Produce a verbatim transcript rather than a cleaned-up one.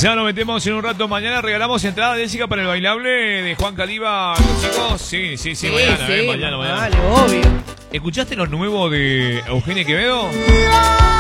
Ya nos metemos en un rato. Mañana regalamos entrada, Jessica, para el bailable de Juan Caliba. Los chicos, sí, sí, sí, Sí, mañana, sí, eh, mañana, mañana. vale, obvio. ¿Escuchaste lo nuevo de Eugenia Quevedo?